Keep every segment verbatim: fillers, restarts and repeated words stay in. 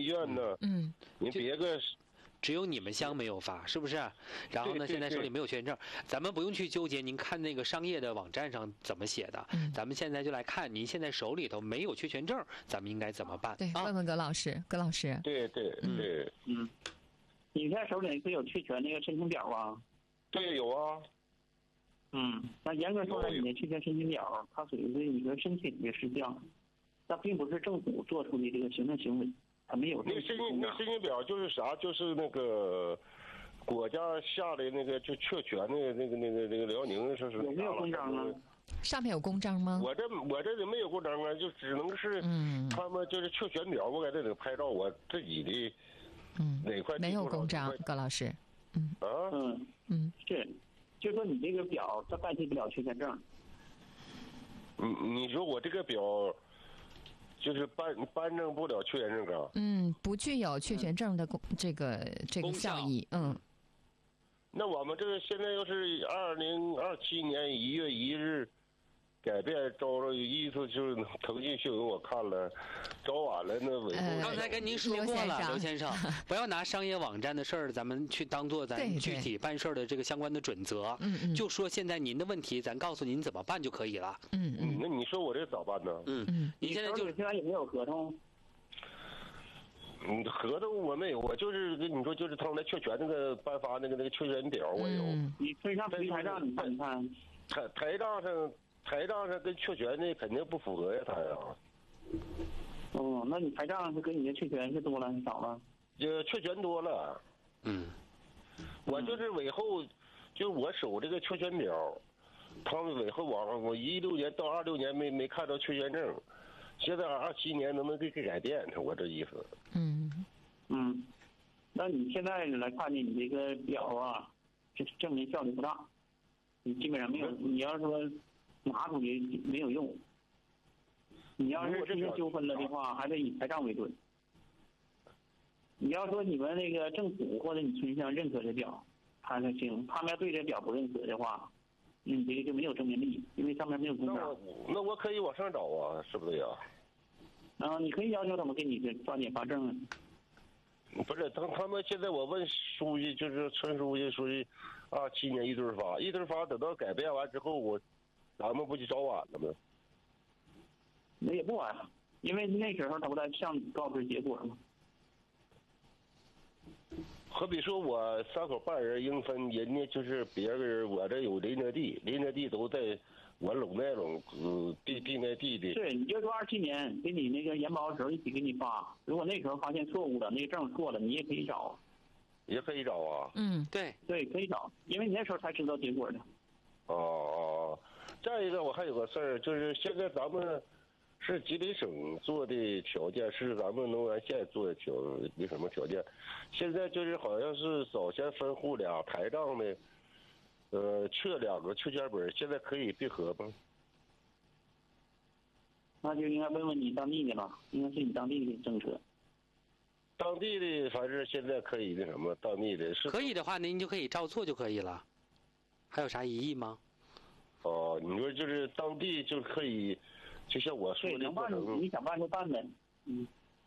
医院呢， 嗯， 你别个。 只有你们乡没有发，是不是？然后呢，现在手里没有确诊证，咱们不用去纠结。您看那个商业的网站上怎么写的， 嗯、 咱们现在就来看，您现在手里头没有确诊证，咱们应该怎么办？ 对， 啊、 问问葛老师，葛老师。 对对对， 嗯，你现在手里是有确权那个申请表啊？ 对，有啊。 嗯，那严格说来，你的确权申请表，它属于是一个申请的事项，它并不是政府做出的这个行政行为。他没有那个申请那申请表就是啥？就是那个国家下的那个就确权那个那个那个那个辽宁是是有没有公章啊？ 上面有公章吗？ 我这我这里没有公章啊，就只能是嗯， 他们就是确权表，我给这里拍照，我自己的嗯哪块没有公章，葛老师，嗯啊嗯嗯是，就说你这个表它办理不了确权证。 你你说我这个表。就是颁颁证不了确权证啊， 嗯，不具有确权证的公这个这个效益，嗯。 那我们这个现在要是二零二七年一月一日改变招了，意思就是腾讯新闻我看了，招晚了那尾后。 刚才跟您说过了，刘先生，不要拿商业网站的事儿，咱们去当做咱具体办事的这个相关的准则。 嗯嗯。 就说现在您的问题，咱告诉您怎么办就可以了。 嗯嗯。 那你说我这咋办呢？ 嗯嗯。你现在就现在有没有合同？ 嗯，合同我没有，我就是跟你说，就是他们来确权那个颁发那个那个确权表我有。 嗯、 你推上推台账，你看你看。 台台账上。台账上跟确权的肯定不符合呀，他呀。 哦，那你台账是跟你的确权是多了还是少了？ 呃，确权多了。 嗯。 我就是尾后，就是我手这个确权表，他们尾后往我一六年到二六年没没看到确权证，现在二七年能不能给给改变？我这意思。 嗯嗯，那你现在来看呢，你这个表啊，这证明效力不大，你基本上没有。你要说。拿出去没有用，你要是出现纠纷了的话，还得以台账为准。你要说你们那个政府或者你村乡认可这表，他才行；他们要对这表不认可的话，你这个就没有证明力，因为上面没有公章。 那我那我可以往上找啊，是不是呀？ 啊，你可以要求他们给你这抓紧发证啊。 不是，等他们现在我问书记，就是村书记，书记啊，七年一顿发，一顿发，等到改变完之后我。咱们不就早晚了吗？ 那也不晚，因为那时候他不在向你告知结果吗？ 好比说我三口半人应分，人家就是别人，我这有邻着地，邻着地都在我垄那垄，呃，地地那地的。 对，你就说二七年给你那个研保的时候一起给你发，如果那时候发现错误了，那个证错了，你也可以找。 也可以找啊。 嗯， 对对，可以找，因为你那时候才知道结果的。 哦哦。再一个，我还有个事儿，就是现在咱们是吉林省做的条件，是咱们农安县做的条那什么条件？现在就是好像是早先分户俩台账的，呃，确两个确权本，现在可以闭合吗？ 那就应该问问你当地的了，应该是你当地的政策。 当地的反正现在可以那什么，当地的是可以的话，您就可以照做就可以了。还有啥异议吗？ 哦，你说就是当地就可以，就像我说的， 能办你想办就办呗。嗯，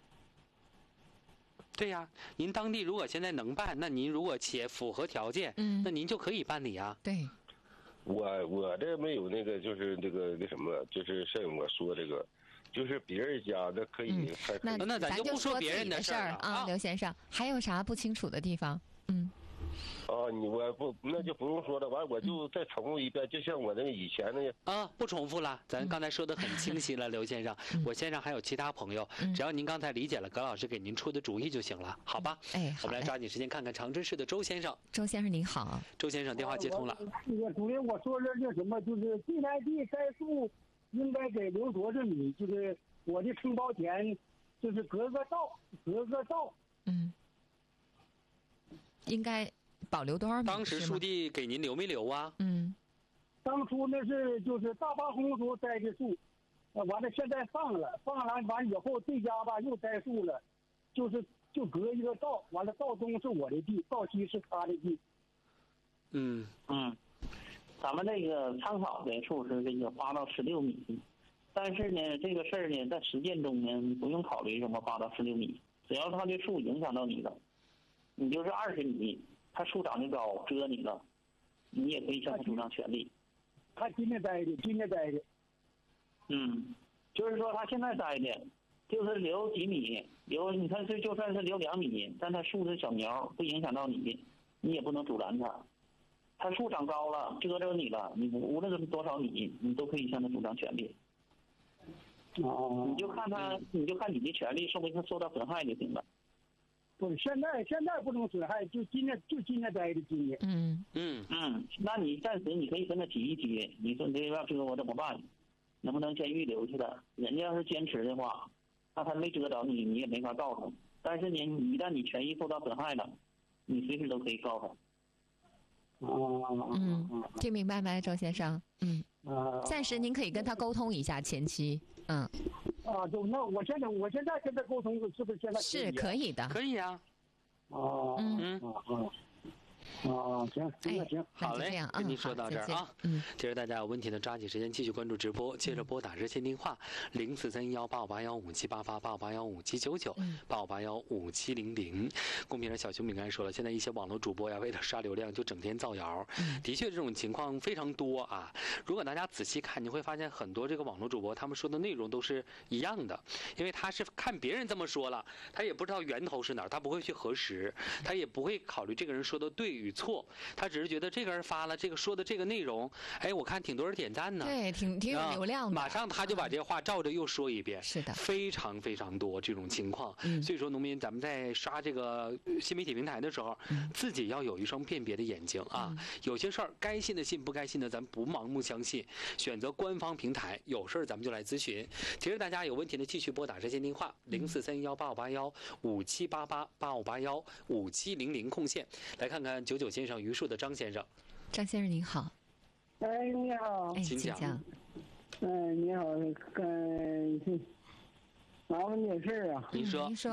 对呀，您当地如果现在能办，那您如果且符合条件， 嗯， 那您就可以办理啊。 对， 我我这没有那个，就是那个那什么，就是像我说这个，就是别人家那可以。 嗯、那那咱就不说别人的事儿啊，刘先生，还有啥不清楚的地方？嗯。 啊，你我不那就不用说了，完我就再重复一遍，就像我那个以前那个啊，不重复了，咱刚才说的很清晰了，刘先生，我线上还有其他朋友，只要您刚才理解了葛老师给您出的主意就行了，好吧？ 哎， 我们来抓紧时间看看长春市的周先生。 周先生您好， 周先生电话接通了。 我主任，我说了这什么，就是地来地该树应该给留多少米，就是我的承包田，就是隔个道，隔个道， 嗯，应该。保留多少米？ 当时书记给您留没留啊？ 嗯， 当初那是就是大八红时候栽的树，呃，完了现在放了，放完完以后这家吧又栽树了，就是就隔一个道，完了道东是我的地，道西是他的地。 嗯嗯，咱们那个参考的数是这个八到十六米，但是呢，这个事儿呢在实践中呢，你不用考虑什么八到十六米， 只要他的树影响到你了，你就是二十米，他树长得高遮你了，你也可以向他主张权利。 他今天栽的，今天栽的。 嗯，就是说他现在栽的，就是留几米，留你看这就算是留两米，但他树是小苗，不影响到你，你也不能阻拦他。他树长高了，遮着你了，你无论是多少米，你都可以向他主张权利。 哦， 你就看他，你就看你的权利受没受到损害就行了。 不是，现在现在不能损害，就今天就今天栽的今天。 嗯嗯嗯，那你暂时你可以跟他提一提，你说你要遮我怎么办？能不能先预留去的？人家要是坚持的话，那他没遮着你，你也没法告他。但是你一旦你权益受到损害了，你随时都可以告他。 哦， 嗯，听明白没，周先生？嗯， 啊， 暂时您可以跟他沟通一下前期。嗯， 啊，就那我现在我现在跟他沟通是不是现在是可以的。 可以啊。 哦， 嗯啊啊。啊，行，那行， 好嘞， 那就这样啊， 跟您说到这儿啊。 嗯， 接着大家有问题呢，抓紧时间继续关注直播，接着拨打热线电话零四三幺八五八幺五七八八八五八幺五七九九八五八幺五七零零。公屏上小熊饼干说了，现在一些网络主播呀，为了刷流量就整天造谣，的确这种情况非常多啊。如果大家仔细看，你会发现很多这个网络主播他们说的内容都是一样的，因为他是看别人这么说了，他也不知道源头是哪儿，他不会去核实，他也不会考虑这个人说的对与错，他只是觉得这个人发了这个说的这个内容，哎，我看挺多人点赞呢， 对，挺挺有流量的， 马上他就把这话照着又说一遍， 是的， 非常非常多这种情况。 嗯， 所以说农民咱们在刷这个新媒体平台的时候， 嗯， 自己要有一双辨别的眼睛啊，嗯，有些事儿该信的信，不该信的咱们不盲目相信，选择官方平台，有事儿咱们就来咨询。其实大家有问题呢，继续拨打热线电话零四三幺八五八幺五七八八八五八幺五七零零空线，来看看九九先生榆树的张先生。 张先生您好。 哎，你好。 哎，请讲。 哎，你好，跟麻烦点事儿啊。 您说。 您说。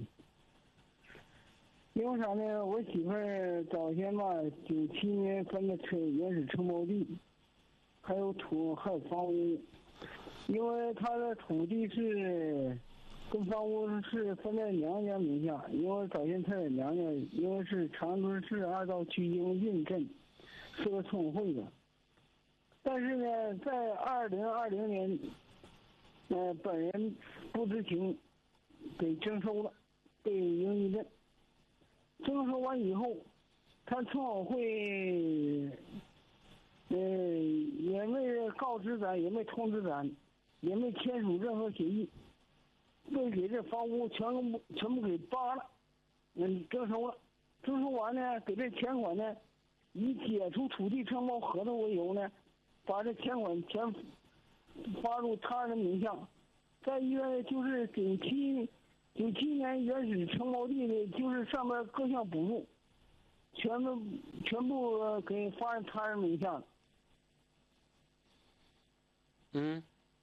因为啥呢？我媳妇儿早先吧，九七年分的车原始承包地，还有土，还有房屋。因为她的土地是跟房屋是分在娘家名下，因为早先她在娘家，因为是长春市二道区英运镇，是个村委会的。但是呢，在二零二零年，呃，本人不知情，给征收了，被英运镇。征收完以后，他村委会，呃，也没告知咱，也没通知咱，也没签署任何协议，被给这房屋全部全部给扒了，嗯，征收了。征收完呢，给这钱款呢，以解除土地承包合同为由呢，把这钱款全发入他人名下。再一个就是九七。九七年原始承包地的，就是上面各项补助，全部全部给发人他人名下了。 嗯。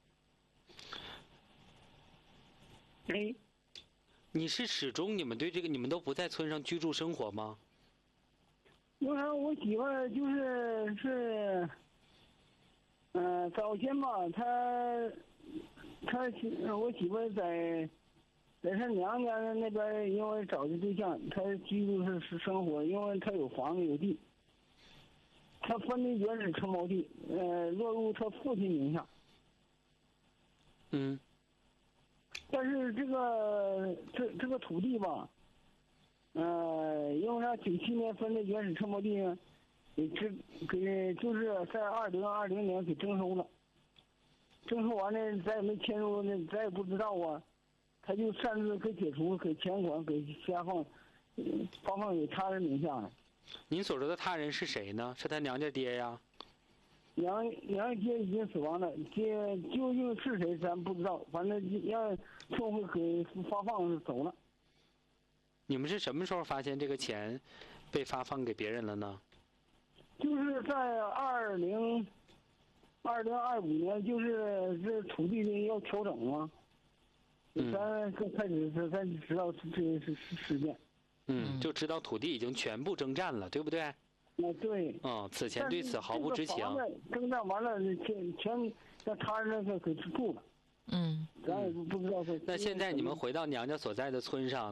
哎， 你是始终你们对这个你们都不在村上居住生活吗？ 因为我媳妇儿就是是，嗯、呃，早先吧，她她我媳妇儿在。在他娘家那边，因为找的对象，他居住是是生活，因为他有房子有地，他分的原始承包地，呃，落入他父亲名下。 嗯。 但是这个这这个土地吧，呃，因为他九七年分的原始承包地呢，给这给就是在二零二零年给征收了，征收完了咱也没签入，那咱也不知道啊。他就擅自给解除，给钱款给下放，发放给他人名下了。 您所说的他人是谁呢？是他娘家爹呀？ 娘娘家爹已经死亡了，爹究竟是谁咱不知道，反正让村会给发放走了。 你们是什么时候发现这个钱被发放给别人了呢？ 就是在二零二零二五年，就是这土地的要调整嘛。咱刚开始是咱知道这是事件， 嗯，就知道土地已经全部征占了，对不对？ 啊，对。 嗯，此前对此毫不知情。 征占完了，全全让他人给给住了。 嗯， 咱也不知道。 那现在你们回到娘家所在的村上，